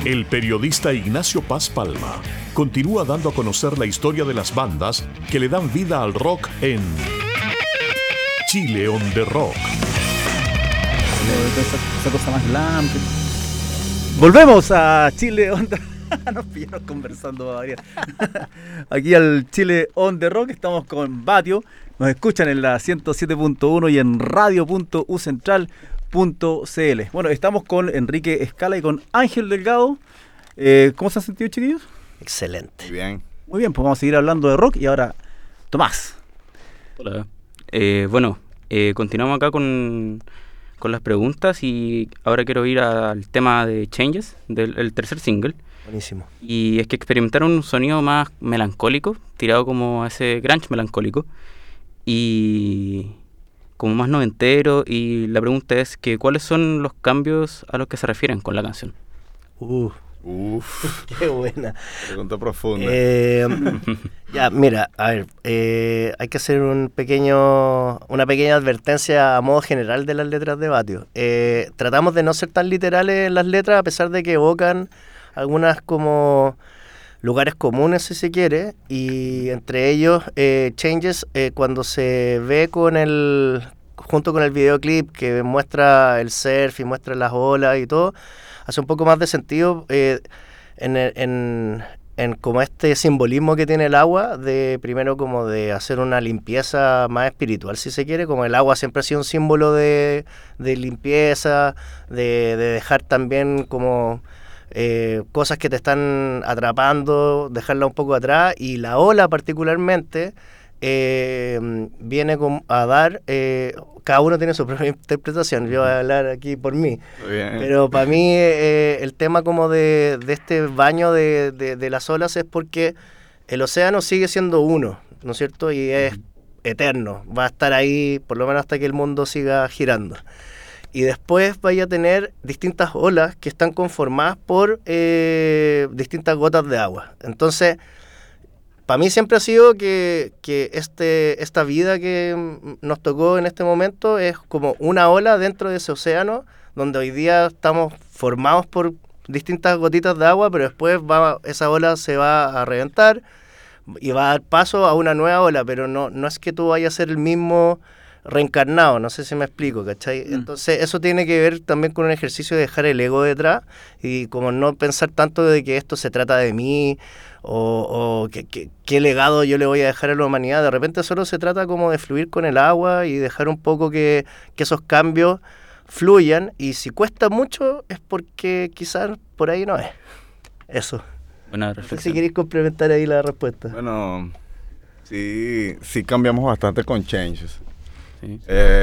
El periodista Ignacio Paz Palma continúa dando a conocer la historia de las bandas que le dan vida al rock en Chile on the Rock. Esa cosa más glam. Volvemos a Chile on the Nos pillaron conversando a variar. Aquí al Chile on the Rock estamos con Batio. Nos escuchan en la 107.1 y en radio.ucentral.cl. Bueno, estamos con Enrique Escala y con Ángel Delgado. ¿Cómo se han sentido, chiquillos? Excelente. Muy bien. Muy bien, pues vamos a seguir hablando de rock y ahora Tomás. Hola. Continuamos acá con las preguntas y ahora quiero ir al tema de Changes, del tercer single. Buenísimo. Y es que experimentaron un sonido más melancólico, tirado como a ese grunge melancólico y como más noventero, y la pregunta es que ¿cuáles son los cambios a los que se refieren con la canción? Qué buena. Pregunta profunda. Ya, mira, a ver, hay que hacer una pequeña advertencia a modo general de las letras de Batio. Tratamos de no ser tan literales en las letras, a pesar de que evocan algunas como lugares comunes, si se quiere, y entre ellos Changes, cuando se ve junto con el videoclip que muestra el surf y muestra las olas y todo, hace un poco más de sentido en como este simbolismo que tiene el agua, de primero como de hacer una limpieza más espiritual, si se quiere, como el agua siempre ha sido un símbolo de limpieza, de dejar también como cosas que te están atrapando, dejarla un poco atrás, y la ola particularmente viene a dar, cada uno tiene su propia interpretación, yo voy a hablar aquí por mí, pero para mí el tema como de este baño de las olas es porque el océano sigue siendo uno, ¿no es cierto? Y es eterno, va a estar ahí por lo menos hasta que el mundo siga girando. Y después vaya a tener distintas olas que están conformadas por distintas gotas de agua. Entonces, para mí siempre ha sido que esta vida que nos tocó en este momento es como una ola dentro de ese océano, donde hoy día estamos formados por distintas gotitas de agua, pero después esa ola se va a reventar y va a dar paso a una nueva ola, pero no es que tú vayas a ser el mismo reencarnado, no sé si me explico, ¿cachai? Entonces eso tiene que ver también con un ejercicio de dejar el ego detrás y como no pensar tanto de que esto se trata de mí o qué legado yo le voy a dejar a la humanidad. De repente solo se trata como de fluir con el agua y dejar un poco que esos cambios fluyan, y si cuesta mucho es porque quizás por ahí no es. Eso. Buena reflexión. No sé si reflexión. queréis complementar ahí la respuesta. Bueno, sí cambiamos bastante con Changes. Sí.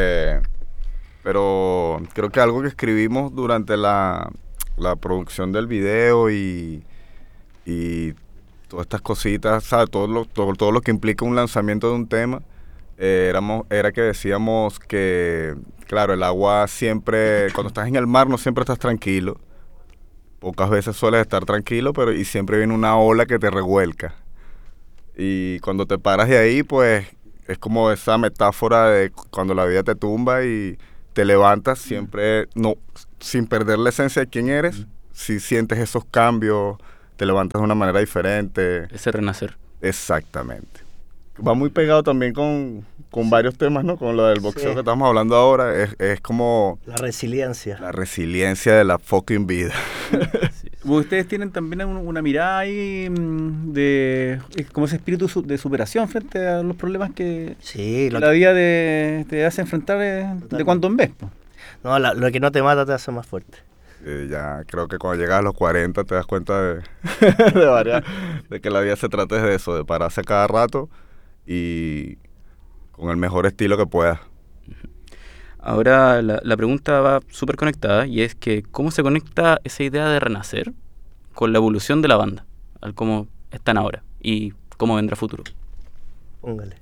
Pero creo que algo que escribimos durante la producción del video y todas estas cositas, ¿sabes? Todo lo que implica un lanzamiento de un tema, era que decíamos que, claro, el agua siempre, cuando estás en el mar no siempre estás tranquilo, pocas veces sueles estar tranquilo, y siempre viene una ola que te revuelca, y cuando te paras de ahí, pues es como esa metáfora de cuando la vida te tumba y te levantas siempre, no, sin perder la esencia de quién eres, si sientes esos cambios, te levantas de una manera diferente. Ese renacer. Exactamente. Va muy pegado también con varios temas, ¿no? Con lo del boxeo que estamos hablando ahora, es como La resiliencia. la resiliencia de la fucking vida. Sí. Ustedes tienen también una mirada ahí de como ese espíritu de superación frente a los problemas que Sí, la vida te hace enfrentar de cuando en vez. Po. No, lo que no te mata te hace más fuerte. Ya creo que cuando llegas a los 40 te das cuenta de que la vida se trata de eso, de pararse a cada rato y con el mejor estilo que puedas. Ahora la pregunta va súper conectada, y es que ¿cómo se conecta esa idea de renacer con la evolución de la banda, al cómo están ahora y cómo vendrá futuro? Póngale.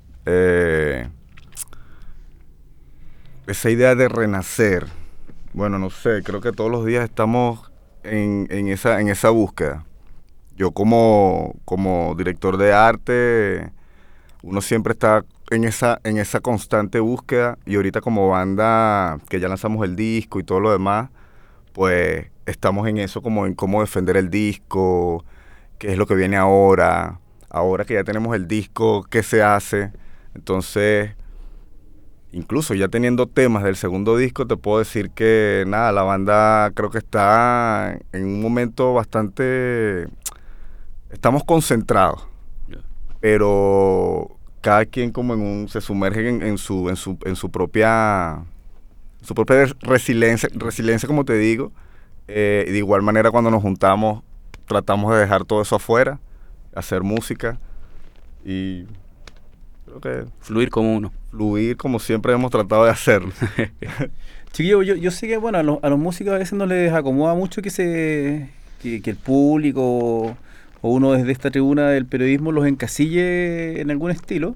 Esa idea de renacer, bueno, no sé, creo que todos los días estamos en esa búsqueda. Yo como director de arte, uno siempre está en esa constante búsqueda, y ahorita como banda que ya lanzamos el disco y todo lo demás, pues estamos en eso, como en cómo defender el disco, qué es lo que viene ahora que ya tenemos el disco, qué se hace. Entonces, incluso ya teniendo temas del segundo disco, te puedo decir que nada, la banda creo que está en un momento bastante... Estamos concentrados, pero cada quien como se sumerge en su propia resiliencia, como te digo. Y de igual manera cuando nos juntamos tratamos de dejar todo eso afuera, hacer música y creo que Fluir como uno. fluir como siempre hemos tratado de hacerlo. Chiquillo, yo sé que bueno, a los músicos a veces no les acomoda mucho que el público o uno desde esta tribuna del periodismo los encasille en algún estilo.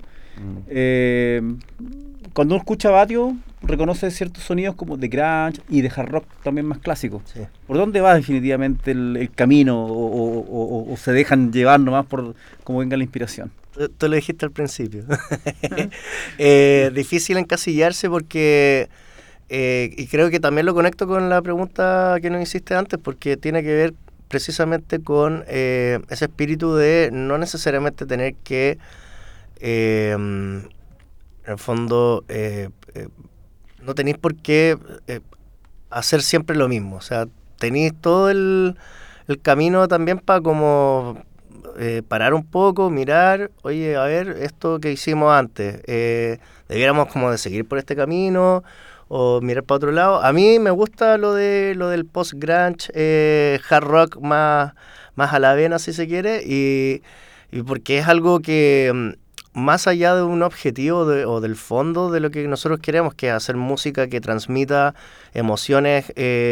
Cuando uno escucha Batio, reconoce ciertos sonidos como de grunge y de hard rock también más clásicos. Sí. ¿Por dónde va definitivamente el camino o se dejan llevar nomás por cómo venga la inspiración? Tú lo dijiste al principio. Difícil encasillarse porque, y creo que también lo conecto con la pregunta que nos hiciste antes, porque tiene que ver precisamente con ese espíritu de no necesariamente tener que, en el fondo, no tenéis por qué hacer siempre lo mismo. O sea, tenéis todo el camino también para como parar un poco, mirar, oye, a ver, esto que hicimos antes, debiéramos como de seguir por este camino o mirar para otro lado. A mí me gusta lo del post-grunge, hard rock más a la vena, si se quiere, y porque es algo que, más allá de un objetivo o del fondo de lo que nosotros queremos, que es hacer música que transmita emociones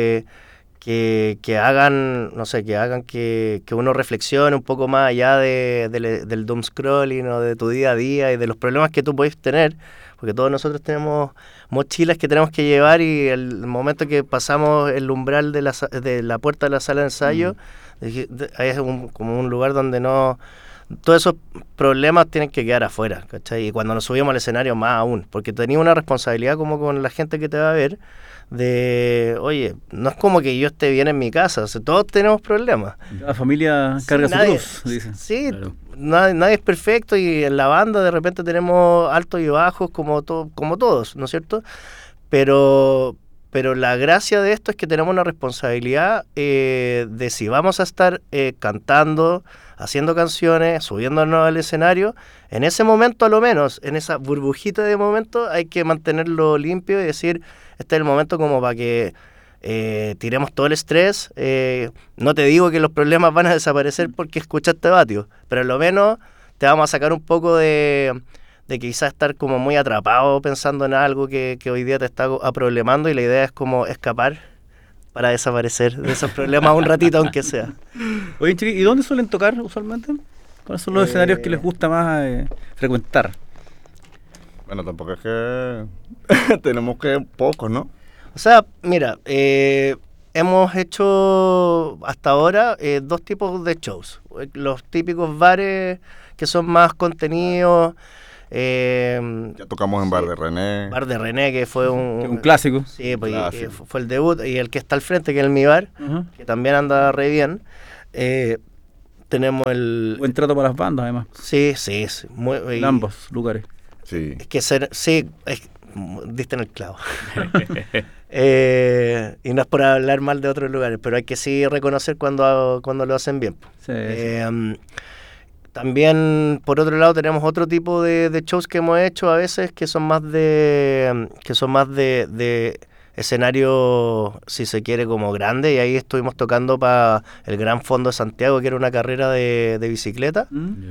que hagan, no sé, que uno reflexione un poco más allá del doom scrolling o de tu día a día y de los problemas que tú puedes tener, porque todos nosotros tenemos mochilas que tenemos que llevar y el momento que pasamos el umbral de la puerta de la sala de ensayo, es como un lugar donde no... Todos esos problemas tienen que quedar afuera, ¿cachai? Y cuando nos subimos al escenario más aún, porque tenía una responsabilidad como con la gente que te va a ver, de, oye, no es como que yo esté bien en mi casa, o sea, todos tenemos problemas. La familia carga su cruz, dicen. Sí, Claro. nadie es perfecto y en la banda de repente tenemos altos y bajos como todos, ¿no es cierto? Pero la gracia de esto es que tenemos una responsabilidad de si vamos a estar cantando, haciendo canciones, subiéndonos al escenario, en ese momento a lo menos, en esa burbujita de momento, hay que mantenerlo limpio y decir, este es el momento como para que tiremos todo el estrés. No te digo que los problemas van a desaparecer porque escuchaste Batio, pero a lo menos te vamos a sacar un poco de quizás estar como muy atrapado pensando en algo que hoy día te está problemando, y la idea es como escapar para desaparecer de esos problemas un ratito, aunque sea. Oye, chiquillos, ¿y dónde suelen tocar usualmente? ¿Cuáles son los escenarios que les gusta más frecuentar? Bueno, tampoco es que tenemos que pocos, ¿no? O sea, mira, hemos hecho hasta ahora 2 tipos de shows. Los típicos bares que son más contenidos. Ya tocamos en Bar de René. Bar de René, que fue Un clásico. Sí, pues, Clásico. fue el debut. Y el que está al frente, que es el Mi Bar, Ajá. que también anda re bien. Tenemos el... Buen trato para las bandas, además. Sí. En ambos lugares. Sí. Es que diste en el clavo. Y no es por hablar mal de otros lugares, pero hay que sí reconocer cuando lo hacen bien. Sí, También, por otro lado, tenemos otro tipo de shows que hemos hecho a veces que son más de escenario, si se quiere, como grande, y ahí estuvimos tocando para el Gran Fondo de Santiago, que era una carrera de bicicleta.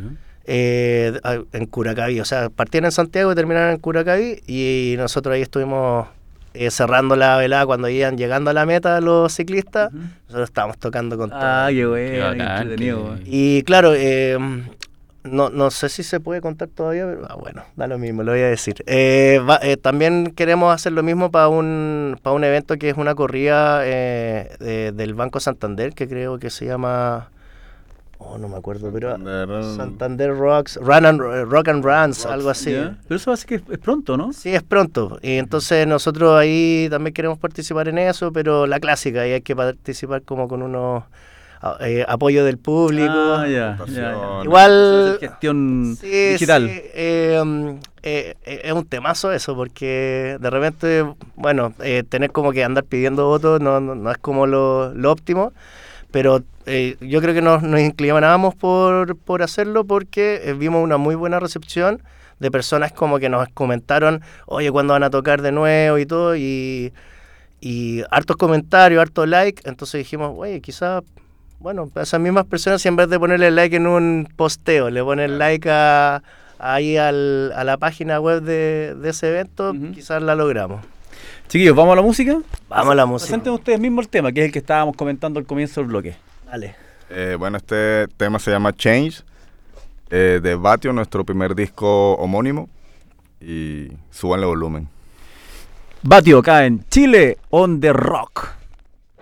En Curacaví, o sea, partían en Santiago y terminaron en Curacaví, y nosotros ahí estuvimos cerrando la velada cuando iban llegando a la meta los ciclistas. Nosotros estábamos tocando con todo. Qué bueno, Qué bacán, entretenido. qué- Güey. Y claro, no sé si se puede contar todavía, pero bueno, da lo mismo, lo voy a decir. También queremos hacer lo mismo para un evento que es una corrida del Banco Santander, que creo que se llama no me acuerdo, pero Santander, Santander Rocks, Rock and Runs, algo así. ¿Ya? Pero eso hace que es pronto, ¿no? Sí, es pronto. Y entonces nosotros ahí también queremos participar en eso, pero la clásica, y hay que participar como con unos apoyo del público. Ah, ya. votaciones. Igual Gestión sí, digital. sí, es un temazo eso, porque de repente, bueno, tener como que andar pidiendo votos no es como lo óptimo, pero yo creo que nos inclinábamos por hacerlo porque vimos una muy buena recepción de personas como que nos comentaron, oye, ¿cuándo van a tocar de nuevo y todo? Y hartos comentarios, hartos like, entonces dijimos, oye, quizás, bueno, esas mismas personas, si en vez de ponerle like en un posteo, le ponen like ahí a la página web de ese evento, quizás la logramos. Chiquillos, ¿vamos a la música? Vamos a la música. Presenten ustedes mismos el tema, que es el que estábamos comentando al comienzo del bloque. Dale. Bueno, este tema se llama Change, de Batio, nuestro primer disco homónimo. Y súbanle volumen. Batio acá en Chile on the Rock.